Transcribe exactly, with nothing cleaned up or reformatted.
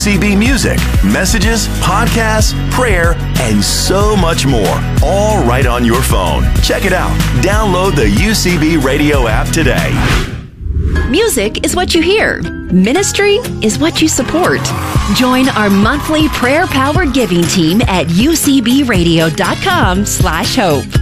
C B music, messages, podcasts, prayer, and so much more, all right on your phone. Check it out. Download the U C B Radio app today. Music is what you hear. Ministry is what you support. Join our monthly prayer-powered giving team at u c b radio dot com slash hope.